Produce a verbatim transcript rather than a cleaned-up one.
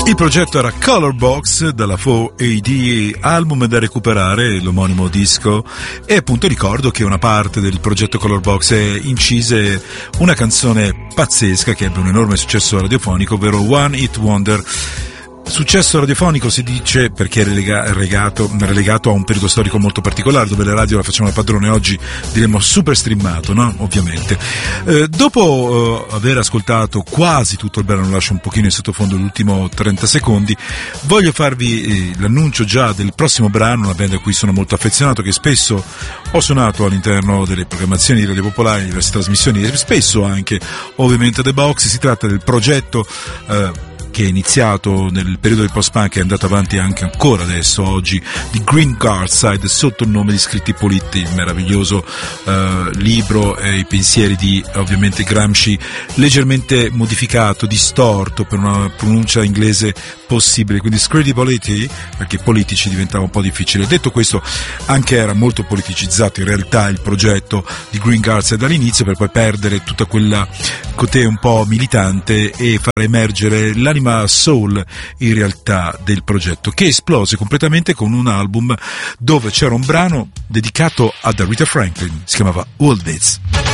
Il progetto era Colorbox dalla quattro A D, album da recuperare, l'omonimo disco, e appunto ricordo che una parte del progetto Colorbox incise una canzone pazzesca che ebbe un enorme successo radiofonico, ovvero One Hit Wonder. Successo radiofonico si dice perché è relega- regato, relegato a un periodo storico molto particolare, dove le radio la facciamo da padrone. Oggi diremmo super streamato, no? Ovviamente. Eh, dopo eh, aver ascoltato quasi tutto il brano, lascio un pochino in sottofondo l'ultimo trenta secondi, voglio farvi eh, l'annuncio già del prossimo brano, una band a cui sono molto affezionato, che spesso ho suonato all'interno delle programmazioni di Radio Popolare, diverse trasmissioni, e spesso anche ovviamente The Box. Si tratta del progetto eh, che è iniziato nel periodo del post-punk e è andato avanti anche ancora adesso, oggi, di Green Guardside, sotto il nome di Scritti Puliti, il meraviglioso uh, libro e i pensieri di ovviamente Gramsci, leggermente modificato, distorto per una pronuncia inglese possibile, quindi Scritti Puliti, perché politici diventava un po' difficile. Detto questo, anche era molto politicizzato in realtà il progetto di Green Guardside dall'inizio, per poi perdere tutta quella cotè un po' militante e far emergere l'anima soul in realtà del progetto, che esplose completamente con un album dove c'era un brano dedicato ad Aretha Franklin, si chiamava All This.